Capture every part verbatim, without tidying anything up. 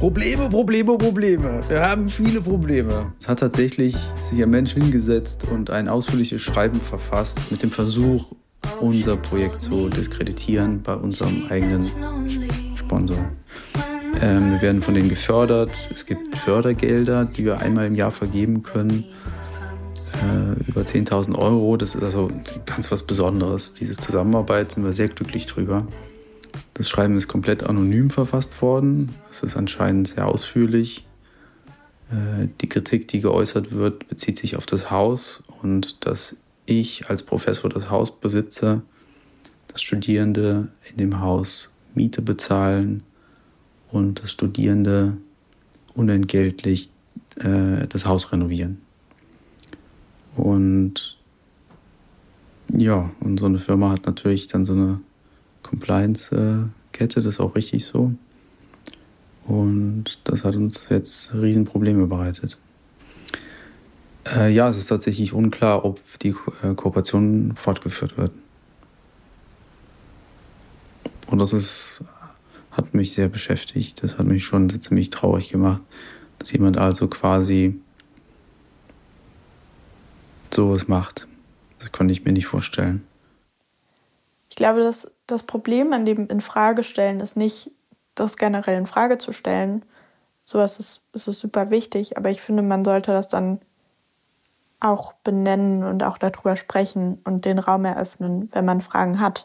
Probleme, Probleme, Probleme. Wir haben viele Probleme. Es hat tatsächlich sich ein Mensch hingesetzt und ein ausführliches Schreiben verfasst mit dem Versuch, unser Projekt zu diskreditieren bei unserem eigenen Sponsor. Ähm, wir werden von denen gefördert. Es gibt Fördergelder, die wir einmal im Jahr vergeben können. Äh, über zehntausend Euro. Das ist also ganz was Besonderes. Diese Zusammenarbeit, sind wir sehr glücklich drüber. Das Schreiben ist komplett anonym verfasst worden. Es ist anscheinend sehr ausführlich. Äh, die Kritik, die geäußert wird, bezieht sich auf das Haus und dass ich als Professor das Haus besitze, dass Studierende in dem Haus Miete bezahlen und dass Studierende unentgeltlich äh, das Haus renovieren. Und ja, und so eine Firma hat natürlich dann so eine Compliance-Kette, das ist auch richtig so. Und das hat uns jetzt Riesenprobleme bereitet. Äh, ja, es ist tatsächlich unklar, ob die Ko- äh, Kooperation fortgeführt wird. Und das ist, hat mich sehr beschäftigt. Das hat mich schon ziemlich traurig gemacht, dass jemand also quasi sowas macht. Das konnte ich mir nicht vorstellen. Ich glaube, dass das Problem an dem Infragestellen ist nicht, das generell in Frage zu stellen. Sowas ist, ist es super wichtig, aber ich finde, man sollte das dann auch benennen und auch darüber sprechen und den Raum eröffnen, wenn man Fragen hat.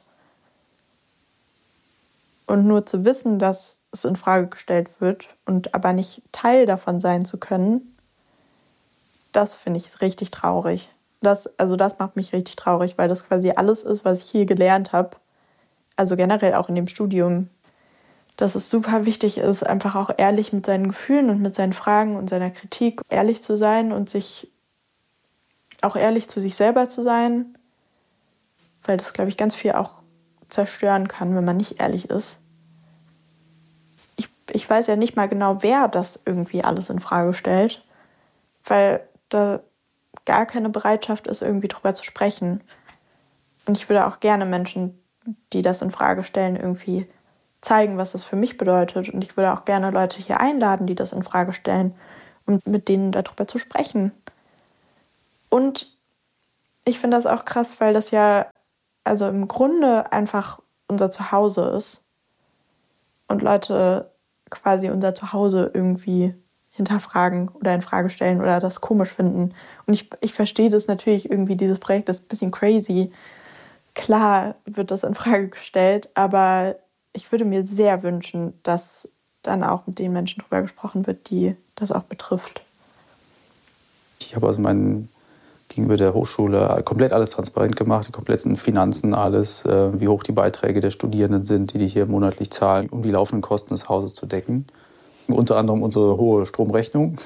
Und nur zu wissen, dass es in Frage gestellt wird und aber nicht Teil davon sein zu können, das finde ich richtig traurig. Das, also das macht mich richtig traurig, weil das quasi alles ist, was ich hier gelernt habe. Also generell auch in dem Studium. Dass es super wichtig ist, einfach auch ehrlich mit seinen Gefühlen und mit seinen Fragen und seiner Kritik ehrlich zu sein und sich auch ehrlich zu sich selber zu sein. Weil das, glaube ich, ganz viel auch zerstören kann, wenn man nicht ehrlich ist. Ich, ich weiß ja nicht mal genau, wer das irgendwie alles in Frage stellt. Weil da gar keine Bereitschaft ist, irgendwie drüber zu sprechen. Und ich würde auch gerne Menschen, die das in Frage stellen, irgendwie zeigen, was das für mich bedeutet. Und ich würde auch gerne Leute hier einladen, die das in Frage stellen, um mit denen darüber zu sprechen. Und ich finde das auch krass, weil das ja also im Grunde einfach unser Zuhause ist. Und Leute quasi unser Zuhause irgendwie hinterfragen oder in Frage stellen oder das komisch finden. Und ich, ich verstehe das natürlich irgendwie, dieses Projekt ist ein bisschen crazy. Klar wird das in Frage gestellt, aber ich würde mir sehr wünschen, dass dann auch mit den Menschen drüber gesprochen wird, die das auch betrifft. Ich habe also meinen gegenüber der Hochschule komplett alles transparent gemacht, die kompletten Finanzen, alles, äh, wie hoch die Beiträge der Studierenden sind, die die hier monatlich zahlen, um die laufenden Kosten des Hauses zu decken. Unter anderem unsere hohe Stromrechnung.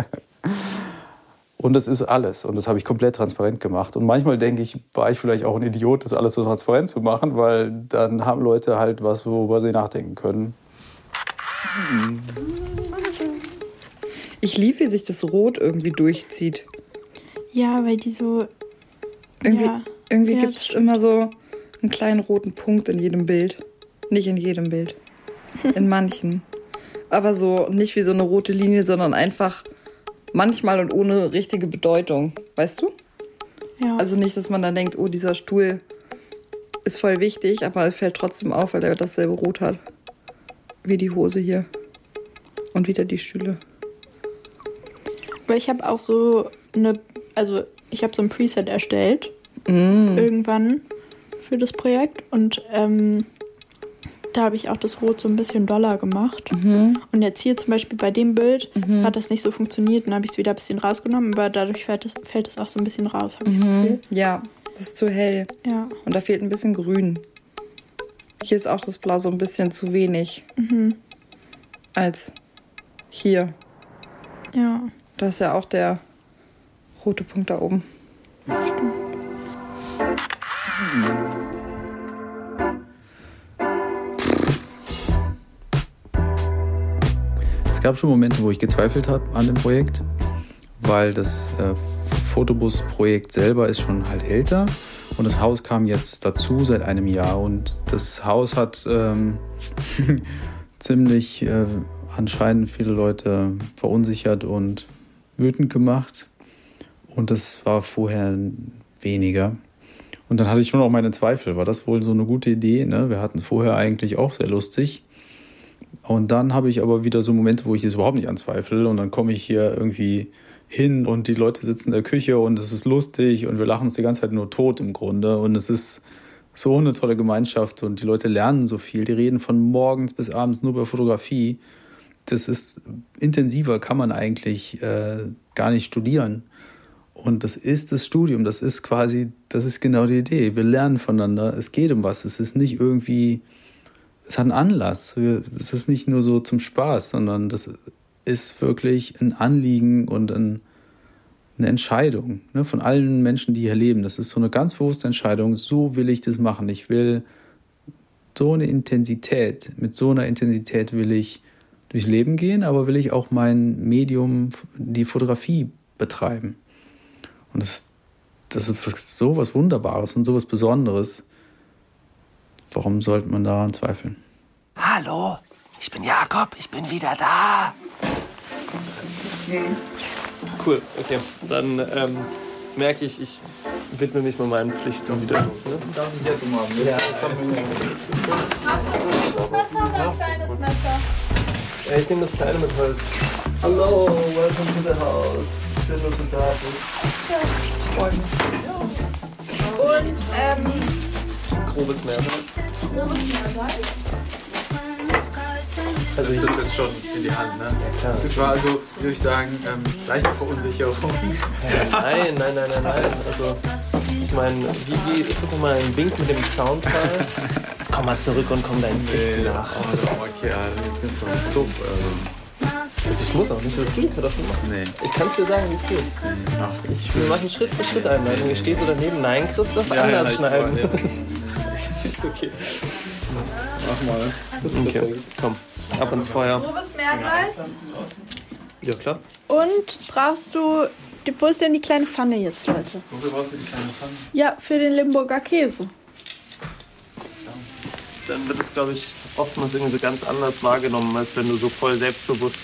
Und das ist alles. Und das habe ich komplett transparent gemacht. Und manchmal denke ich, war ich vielleicht auch ein Idiot, das alles so transparent zu machen, weil dann haben Leute halt was, worüber sie nachdenken können. Ich liebe, wie sich das Rot irgendwie durchzieht. Ja, weil die so... Irgendwie, ja. irgendwie ja, gibt es immer so einen kleinen roten Punkt in jedem Bild. Nicht in jedem Bild. In manchen. Aber so nicht wie so eine rote Linie, sondern einfach manchmal und ohne richtige Bedeutung. Weißt du? Ja. Also nicht, dass man dann denkt, oh, dieser Stuhl ist voll wichtig, aber es fällt trotzdem auf, weil er dasselbe Rot hat. Wie die Hose hier. Und wieder die Stühle. Aber ich habe auch so eine, also ich habe so ein Preset erstellt. Mm. Irgendwann für das Projekt. Und ähm, da habe ich auch das Rot so ein bisschen doller gemacht. Mhm. Und jetzt hier zum Beispiel bei dem Bild Mhm. hat das nicht so funktioniert. Dann habe ich es wieder ein bisschen rausgenommen, aber dadurch fällt es, fällt es auch so ein bisschen raus, habe ich das Gefühl. Ja, das ist zu hell. Ja. Und da fehlt ein bisschen Grün. Hier ist auch das Blau so ein bisschen zu wenig. Mhm. Als hier. Ja. Da ist ja auch der rote Punkt da oben. Stimmt. Es gab schon Momente, wo ich gezweifelt habe an dem Projekt, weil das äh, Fotobus-Projekt selber ist schon halt älter und das Haus kam jetzt dazu seit einem Jahr und das Haus hat ähm, ziemlich äh, anscheinend viele Leute verunsichert und wütend gemacht. Und das war vorher weniger. Und dann hatte ich schon auch meine Zweifel. War das wohl so eine gute Idee? Ne? Wir hatten es vorher eigentlich auch sehr lustig. Und dann habe ich aber wieder so Momente, wo ich es überhaupt nicht anzweifle. Und dann komme ich hier irgendwie hin und die Leute sitzen in der Küche und es ist lustig und wir lachen uns die ganze Zeit nur tot im Grunde. Und es ist so eine tolle Gemeinschaft und die Leute lernen so viel. Die reden von morgens bis abends nur über Fotografie. Das ist intensiver, kann man eigentlich äh, gar nicht studieren. Und das ist das Studium, das ist quasi, das ist genau die Idee. Wir lernen voneinander, es geht um was. Es ist nicht irgendwie, es hat einen Anlass. Es ist nicht nur so zum Spaß, sondern das ist wirklich ein Anliegen und ein, eine Entscheidung, ne, von allen Menschen, die hier leben. Das ist so eine ganz bewusste Entscheidung, so will ich das machen. Ich will so eine Intensität, mit so einer Intensität will ich durchs Leben gehen, aber will ich auch mein Medium, die Fotografie, betreiben. Und das, das ist so was Wunderbares und so was Besonderes. Warum sollte man daran zweifeln? Hallo, ich bin Jakob, ich bin wieder da. Cool, okay. Dann ähm, merke ich, ich widme mich mal meinen Pflichten wieder. Ne? Darf ich jetzt mal? Ja, komm. Hast du ein Messer oder ein kleines Messer? Ja, ich nehme das kleine mit Holz. Hallo, welcome to the house. Schön, dass du da bist. Ja, ich freue mich. Und, ähm... Grobes Meersalz. Grobes Meersalz. Also ich das jetzt schon in die Hand, ne? Ja, klar. Das war also, würde ich sagen, ähm, leichte Verunsicherung. Nein, nein, nein, nein, nein. Also, ich meine, Sigi, ist das nochmal ein Wink mit dem Soundfall? Jetzt komm mal zurück und komm deinen Pflichten nach. Oh, so, okay, jetzt gibt's noch einen Zug. Also ich muss auch nicht, was du die Kartoffeln machen. Nee. Ich kann es dir sagen, wie es geht. Ach, Ich, wir machen Schritt für Schritt Einleitung. Hier steht so daneben, nein, Christoph, Ja, ja, anders ich schneiden. war, ja. Ist okay. mach mal. Okay, komm, ab ins Feuer. Grobes Meersalz. Ja, klar. Und brauchst du... Wo ist denn die kleine Pfanne jetzt, Leute? Wofür brauchst du die kleine Pfanne? Ja, für den Limburger Käse. Dann wird es, glaube ich, oftmals irgendwie so ganz anders wahrgenommen, als wenn du so voll selbstbewusst